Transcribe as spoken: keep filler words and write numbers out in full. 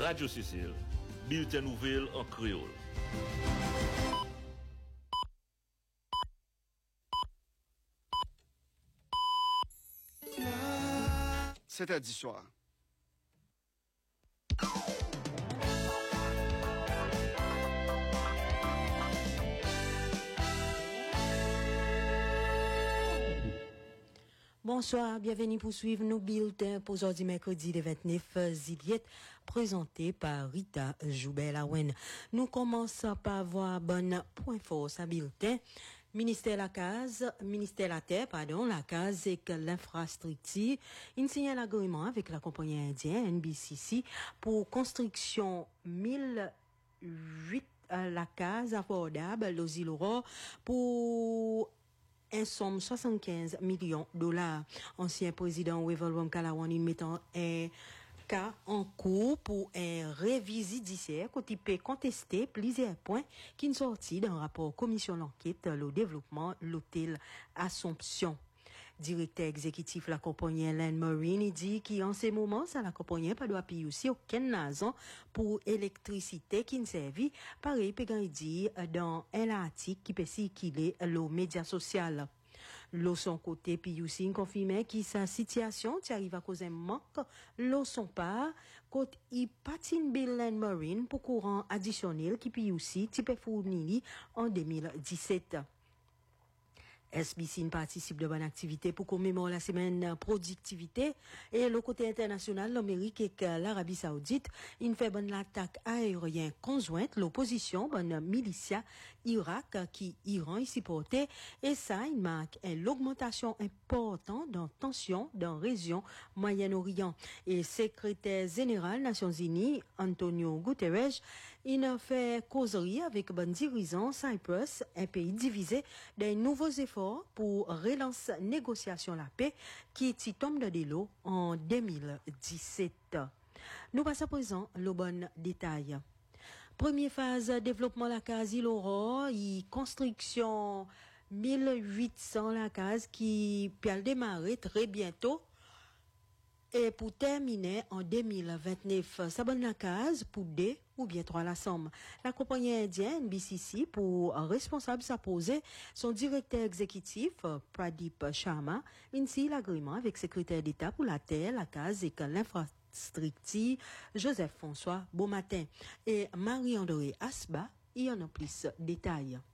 Radio Cécile, bulletin nouvelle en créole. sept heures du soir. Bonsoir, bienvenue pour suivre nos bulletins pour aujourd'hui mercredi le vingt-neuf juillet, présenté par Rita Joubert-Lawen. Nous commençons par voir bonne point force à bulletin. Ministère la case, ministère la terre, pardon, la case et que l'infrastructure, il signe l'agrément avec la compagnie indienne N B C C pour construction mille huit à la case affordable, l'Osiloro, pour un somme soixante-quinze millions de dollars. Ancien président Wevel Kalawan, il mettant un cas en cours pour un révisit judiciaire qui peut contester plusieurs points qui sont sortis d'un rapport commission d'enquête le développement l'hôtel Assomption. Directeur exécutif la compagnie Land Marine, il dit qu'en ces moments, ça la compagnie pas doit payer aussi aucune raison pour électricité qui ne servit. Pareil, il dit dans un article qui peut circuler le média social. L'eau son côté, puis aussi confirmé que sa situation qui arrive à cause d'un manque, l'eau son pas, côté il patine Bill Land Marine pour courant additionnel qui puis aussi type fourni en deux mille dix-sept. S B C participe de bonne activité pour commémorer la semaine productivité et le côté international, l'Amérique et l'Arabie Saoudite, il fait bonne l'attaque aérienne conjointe, l'opposition, bonne militia Irak qui Iran y supportait et ça, il marque l'augmentation importante dans tension dans la région Moyen-Orient. Et secrétaire général Nations Unies, Antonio Guterres, il a fait causerie avec bonne dirigeant Cyprus, un pays divisé, des nouveaux efforts pour relancer négociation la paix qui tombe de l'eau en deux mille dix-sept. Nous passons à présent le bon détail. Première phase développement la case Iloro, y construction mille huit cents la case qui peut démarrer très bientôt. Et pour terminer en deux mille vingt-neuf, ça bonne la case pour deux ou bien trois la somme. La compagnie indienne B C C pour responsable s'apposer son directeur exécutif Pradeep Sharma, ainsi l'agrément avec secrétaire d'État pour la terre, la case et que l'infrastructure Joseph François Beaumatin et Marie-André Asba, il y en a plus de détails.